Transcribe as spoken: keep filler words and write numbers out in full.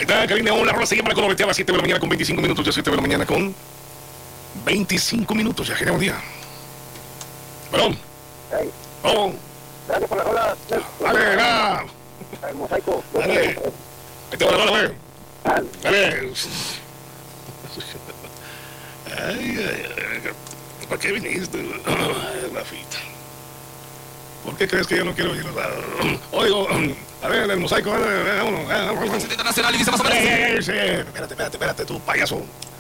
Ahí está, Karina, una rola se llama La Colombiana a las siete de la mañana con veinticinco minutos. Ya siete de la mañana con veinticinco minutos. Ya genera un día. Bueno. Hey. Oh. Gracias por la rola. Dale, va. El mosaico. Dale. Ahí te va la rola, güey. Dale. Ay, ay, ay. ¿Para qué viniste? Rafita. ¿Por qué crees que yo no quiero ir? Oigo, a ver, el mosaico. Vámonos. Internacional y dice más o menos. Sí, sí, espérate, espérate, espérate, tú, payaso.